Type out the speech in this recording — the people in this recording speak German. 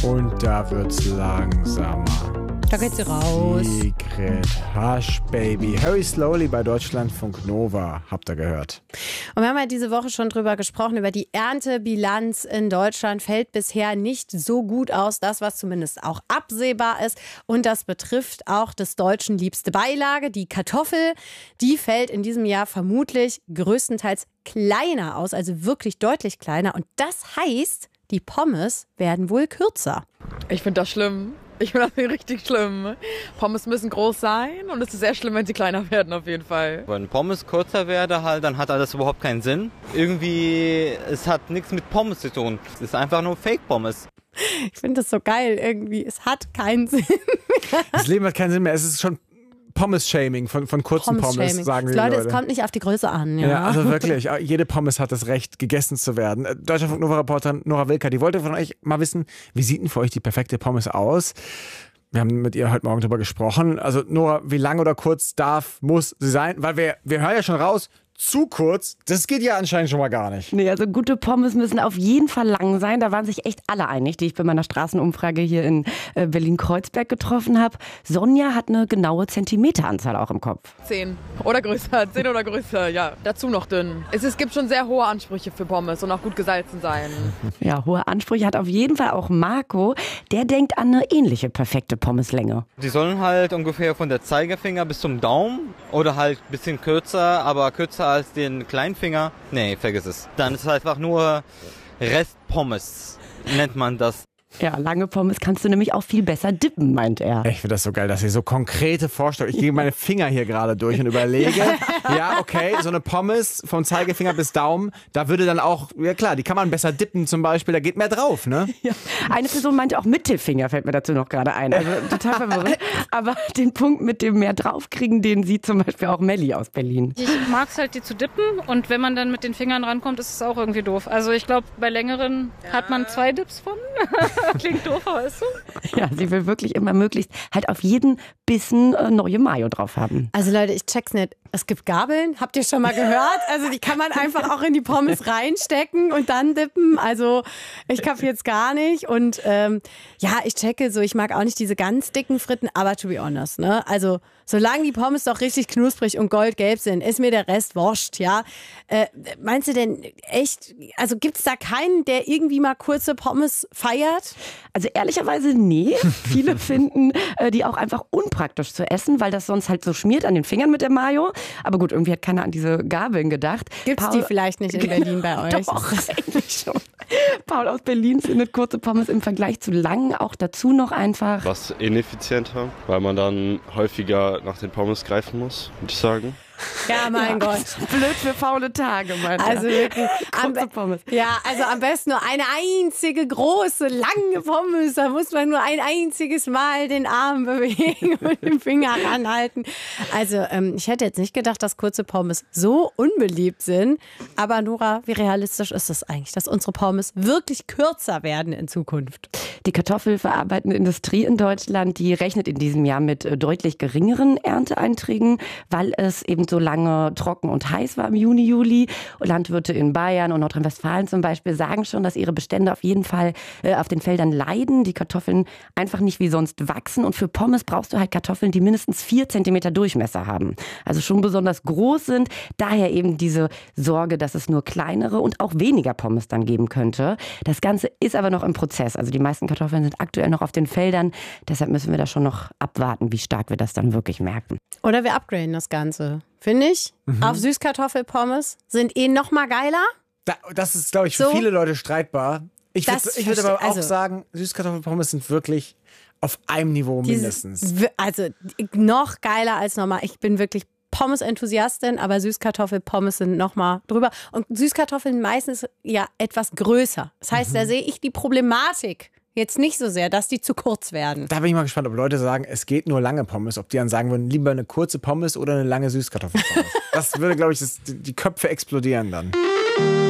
Und da wird's langsamer. Da geht sie raus. Secret Hush Baby. Harry Slowly bei Deutschlandfunk Nova. Habt ihr gehört. Und wir haben ja diese Woche schon drüber gesprochen, über die Erntebilanz in Deutschland. Fällt bisher nicht so gut aus. Das, was zumindest auch absehbar ist. Und das betrifft auch des Deutschen liebste Beilage, die Kartoffel. Die fällt in diesem Jahr vermutlich größtenteils kleiner aus, also wirklich deutlich kleiner. Und das heißt, die Pommes werden wohl kürzer. Ich finde das schlimm. Ich finde das richtig schlimm. Pommes müssen groß sein und es ist sehr schlimm, wenn sie kleiner werden auf jeden Fall. Wenn Pommes kürzer werden, dann hat das überhaupt keinen Sinn. Irgendwie, es hat nichts mit Pommes zu tun. Es ist einfach nur Fake-Pommes. Ich finde das so geil irgendwie. Es hat keinen Sinn. Das Leben hat keinen Sinn mehr. Es ist schon Pommes-Shaming von kurzen Pommes, sagen die Leute. Es kommt nicht auf die Größe an. Ja, ja, also wirklich, jede Pommes hat das Recht, gegessen zu werden. Deutschlandfunk Nova-Reporterin Nora Wilker, die wollte von euch mal wissen, wie sieht denn für euch die perfekte Pommes aus? Wir haben mit ihr heute Morgen darüber gesprochen. Also Nora, wie lang oder kurz muss sie sein? Weil wir hören ja schon raus, zu kurz, das geht ja anscheinend schon mal gar nicht. Nee, also gute Pommes müssen auf jeden Fall lang sein. Da waren sich echt alle einig, die ich bei meiner Straßenumfrage hier in Berlin-Kreuzberg getroffen habe. Sonja hat eine genaue Zentimeteranzahl auch im Kopf. 10 oder größer, 10 oder größer, ja. Dazu noch dünn. Es gibt schon sehr hohe Ansprüche für Pommes und auch gut gesalzen sein. Ja, hohe Ansprüche hat auf jeden Fall auch Marco. Der denkt an eine ähnliche perfekte Pommeslänge. Die sollen halt ungefähr von der Zeigefinger bis zum Daumen oder halt ein bisschen kürzer, aber kürzer als den Kleinfinger. Nee, vergiss es. Dann ist es einfach nur Restpommes, nennt man das. Ja, lange Pommes kannst du nämlich auch viel besser dippen, meint er. Ich finde das so geil, dass ihr so konkrete Vorstellungen. Ich gehe meine Finger hier gerade durch und überlege, ja, okay, so eine Pommes vom Zeigefinger bis Daumen, da würde dann auch, ja klar, die kann man besser dippen zum Beispiel, da geht mehr drauf, ne? Ja. Eine Person meinte auch Mittelfinger, fällt mir dazu noch gerade ein. Also total verwirrend. Aber den Punkt mit dem mehr draufkriegen, den sieht zum Beispiel auch Melli aus Berlin. Ich mag es halt, die zu dippen, und wenn man dann mit den Fingern rankommt, ist es auch irgendwie doof. Also ich glaube, bei längeren hat man 2 Dips von. Klingt doof, weißt du? Ja, sie will wirklich immer möglichst halt auf jeden Bissen neue Mayo drauf haben. Also Leute, ich check's nicht. Es gibt Gabeln, habt ihr schon mal gehört? Also die kann man einfach auch in die Pommes reinstecken und dann dippen. Also ich kapiere jetzt gar nicht. Und ja, ich checke so, ich mag auch nicht diese ganz dicken Fritten, aber to be honest, ne? Also solange die Pommes doch richtig knusprig und goldgelb sind, ist mir der Rest wurscht, ja? Meinst du denn echt, also gibt's da keinen, der irgendwie mal kurze Pommes feiert? Also ehrlicherweise nee. Viele finden die auch einfach unpraktisch zu essen, weil das sonst halt so schmiert an den Fingern mit der Mayo. Aber gut, irgendwie hat keiner an diese Gabeln gedacht. Gibt's die vielleicht nicht in Berlin bei euch? Doch, eigentlich schon. Paul aus Berlin findet kurze Pommes im Vergleich zu langen auch dazu noch einfach was ineffizienter, weil man dann häufiger nach den Pommes greifen muss, würde ich sagen. Ja, mein Gott. blöd für faule Tage, Mann. Also wirklich. Kurze Pommes. Ja, also am besten nur eine einzige große, lange Pommes. Da muss man nur ein einziges Mal den Arm bewegen und den Finger ranhalten. Also ich hätte jetzt nicht gedacht, dass kurze Pommes so unbeliebt sind. Aber Nora, wie realistisch ist es eigentlich, dass unsere Pommes wirklich kürzer werden in Zukunft? Die kartoffelverarbeitende Industrie in Deutschland, die rechnet in diesem Jahr mit deutlich geringeren Ernteeinträgen, weil es eben so lange trocken und heiß war im Juni, Juli. Landwirte in Bayern und Nordrhein-Westfalen zum Beispiel sagen schon, dass ihre Bestände auf jeden Fall auf den Feldern leiden. Die Kartoffeln einfach nicht wie sonst wachsen. Und für Pommes brauchst du halt Kartoffeln, die mindestens 4 Zentimeter Durchmesser haben. Also schon besonders groß sind. Daher eben diese Sorge, dass es nur kleinere und auch weniger Pommes dann geben könnte. Das Ganze ist aber noch im Prozess. Also die meisten Kartoffeln sind aktuell noch auf den Feldern. Deshalb müssen wir da schon noch abwarten, wie stark wir das dann wirklich merken. Oder wir upgraden das Ganze. Finde ich. Auf Süßkartoffelpommes sind noch mal geiler. Das ist, glaube ich, für viele Leute streitbar. Ich würde aber auch also sagen, Süßkartoffelpommes sind wirklich auf einem Niveau mindestens. Also noch geiler als normal. Ich bin wirklich Pommes-Enthusiastin, aber Süßkartoffelpommes sind noch mal drüber. Und Süßkartoffeln meistens ja etwas größer. Das heißt, da sehe ich die Problematik jetzt nicht so sehr, dass die zu kurz werden. Da bin ich mal gespannt, ob Leute sagen, es geht nur lange Pommes, ob die dann sagen würden, lieber eine kurze Pommes oder eine lange Süßkartoffelpommes. Das würde, glaube ich, die Köpfe explodieren dann.